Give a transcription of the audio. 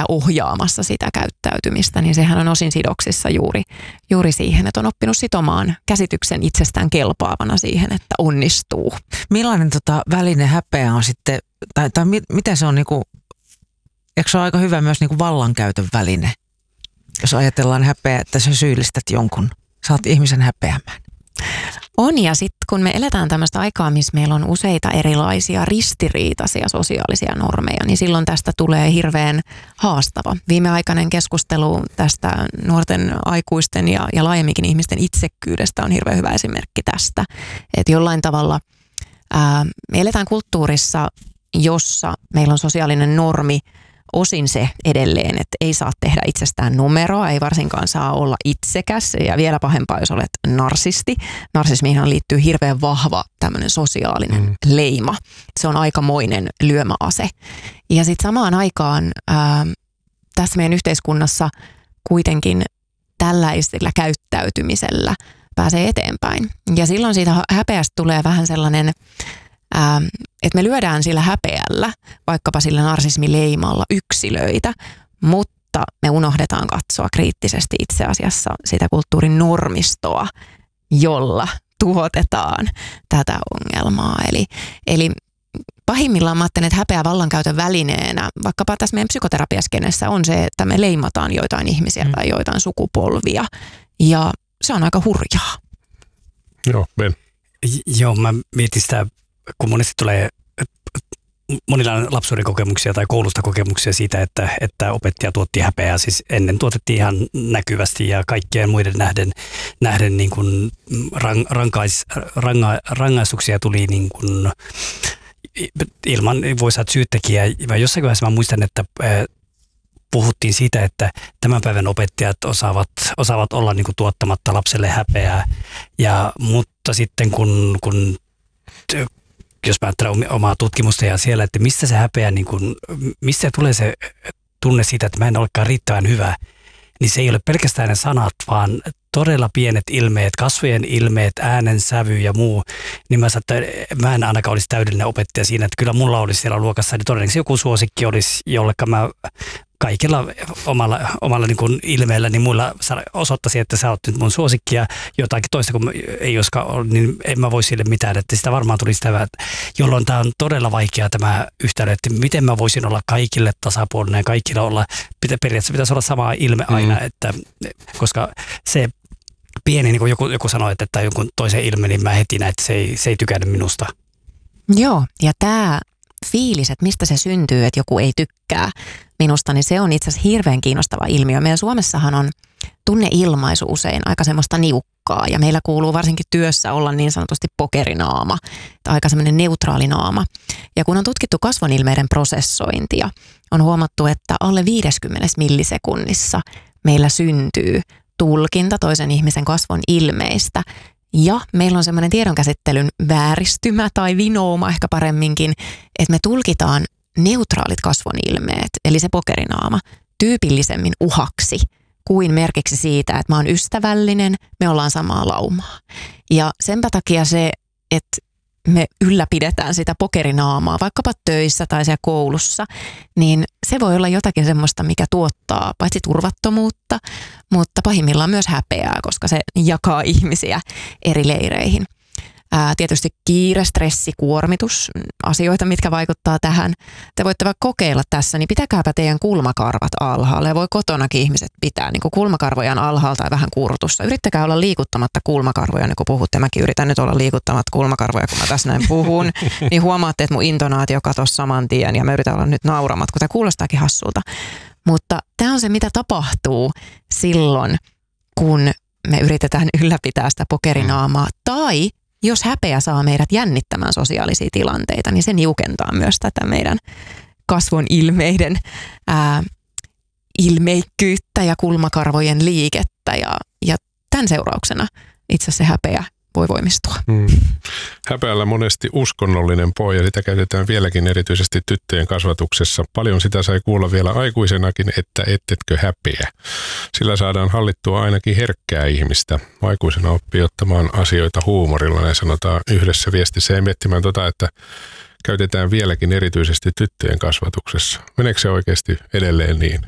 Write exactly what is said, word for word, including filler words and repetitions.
ohjaamassa sitä käyttäytymistä, niin sehän on osin sidoksissa juuri, juuri siihen, että on oppinut sitomaan käsityksen itsestään kelpaavana siihen, että onnistuu. Millainen tota väline häpeä on sitten, tai, tai mit, miten se on niinku, eikö se ole aika hyvä myös niinku vallankäytön väline? Jos ajatellaan häpeä, että sä syyllistät jonkun, saat ihmisen häpeämään. On, ja sitten kun me eletään tämmöistä aikaa, missä meillä on useita erilaisia ristiriitaisia sosiaalisia normeja, niin silloin tästä tulee hirveän haastava. Viimeaikainen keskustelu tästä nuorten aikuisten ja, ja laajemminkin ihmisten itsekkyydestä on hirveän hyvä esimerkki tästä. Että jollain tavalla ää, me eletään kulttuurissa, jossa meillä on sosiaalinen normi, osin se edelleen, että ei saa tehdä itsestään numeroa, ei varsinkaan saa olla itsekäs ja vielä pahempaa, jos olet narsisti. Narsismiinhan liittyy hirveän vahva tämmöinen sosiaalinen mm. leima. Se on aikamoinen lyömäase. Ja sitten samaan aikaan ää, tässä meidän yhteiskunnassa kuitenkin tällaisella käyttäytymisellä pääsee eteenpäin. Ja silloin siitä häpeästä tulee vähän sellainen, Ähm, että me lyödään sillä häpeällä, vaikkapa sillä narsismileimalla yksilöitä, mutta me unohdetaan katsoa kriittisesti itse asiassa sitä kulttuurin normistoa, jolla tuotetaan tätä ongelmaa. Eli, eli pahimmillaan mä ajattelen, että häpeä vallankäytön välineenä, vaikkapa tässä meidän psykoterapiaskenessä on se, että me leimataan joitain ihmisiä mm. tai joitain sukupolvia, ja se on aika hurjaa. Joo, Ben. Joo, mä mietin sitä, kun monesti tulee, monilla on lapsuuden kokemuksia tai koulusta kokemuksia siitä, että, että opettaja tuotti häpeää. Siis ennen tuotettiin ihan näkyvästi ja kaikkien muiden nähden, nähden niin kuin rang, rankais, ranga, rangaistuksia tuli niin kuin ilman, voi saada syyttäkiä. Jossain vaiheessa mä muistan, että puhuttiin siitä, että tämän päivän opettajat osaavat, osaavat olla niin kuin tuottamatta lapselle häpeää. Ja, mutta sitten kun, kun jos mä ajattelen omaa tutkimusta ja siellä, että mistä se häpeä, niin kun, mistä tulee se tunne siitä, että mä en olekaan riittävän hyvä, niin se ei ole pelkästään ne sanat, vaan todella pienet ilmeet, kasvojen ilmeet, äänen sävy ja muu. Niin mä sanoin, että mä en ainakaan olisi täydellinen opettaja siinä, että kyllä mulla olisi siellä luokassa, niin todennäköisesti joku suosikki olisi, jolleka mä kaikilla omalla, omalla niin kuin ilmeellä, niin muilla osoittaisi, että sä oot nyt mun suosikki ja jotakin toista, kun ei joskaan ole, niin en mä voi sille mitään. Että sitä varmaan tuli sitä, jolloin tämä on todella vaikeaa tämä yhtälö, että miten mä voisin olla kaikille tasapuolinen ja kaikilla olla, periaatteessa pitäisi olla sama ilme aina, mm. että, koska se pieni, niin kuin joku, joku sanoi, että tämä jonkun toisen ilme, niin mä heti näin, että se ei, se ei tykännyt minusta. Joo, ja tämä fiilis, että mistä se syntyy, että joku ei tykkää minusta, niin se on itse asiassa hirveän kiinnostava ilmiö. Meillä Suomessahan on tunneilmaisu usein aika semmoista niukkaa, ja meillä kuuluu varsinkin työssä olla niin sanotusti pokerinaama, tai aika semmoinen neutraali naama. Ja kun on tutkittu kasvonilmeiden prosessointia, on huomattu, että alle viidessäkymmenessä millisekunnissa meillä syntyy tulkinta toisen ihmisen kasvon ilmeistä, ja meillä on semmoinen tiedonkäsittelyn vääristymä tai vinouma ehkä paremminkin, että me tulkitaan neutraalit kasvonilmeet, eli se pokerinaama, tyypillisemmin uhaksi kuin merkiksi siitä, että mä oon ystävällinen, me ollaan samaa laumaa. Ja senpä takia se, että me ylläpidetään sitä pokerinaamaa vaikkapa töissä tai siellä koulussa, niin se voi olla jotakin semmoista, mikä tuottaa paitsi turvattomuutta, mutta pahimmillaan myös häpeää, koska se jakaa ihmisiä eri leireihin. Ää, tietysti kiire, stressi, kuormitus, asioita, mitkä vaikuttaa tähän. Te voitte vaikka kokeilla tässä, niin pitäkääpä teidän kulmakarvat alhaalla. Ja voi kotonakin ihmiset pitää niin kuin kulmakarvojaan alhaalla tai vähän kurtussa. Yrittäkää olla liikuttamatta kulmakarvoja, niin kun puhutte. Mäkin yritän nyt olla liikuttamatta kulmakarvoja, kun mä tässä näin puhun. Niin huomaatte, että mun intonaatio katosi saman tien ja mä yritän olla nyt nauramat, kun tämä kuulostaakin hassulta. Mutta tämä on se, mitä tapahtuu silloin, kun me yritetään ylläpitää sitä pokerinaamaa. Tai jos häpeä saa meidät jännittämään sosiaalisia tilanteita, niin se niukentaa myös tätä meidän kasvon ilmeiden ää, ilmeikkyyttä ja kulmakarvojen liikettä. Ja, ja tämän seurauksena itse asiassa se häpeä voi voimistua. Hmm. Häpeällä monesti uskonnollinen pohja, sitä käytetään vieläkin erityisesti tyttöjen kasvatuksessa. Paljon sitä sai kuulla vielä aikuisenakin, että ettetkö häpeä. Sillä saadaan hallittua ainakin herkkää ihmistä. Aikuisena oppii ottamaan asioita huumorilla, näin sanotaan yhdessä viestissä, ja miettimään tota, että käytetään vieläkin erityisesti tyttöjen kasvatuksessa. Meneekö se oikeasti edelleen niin?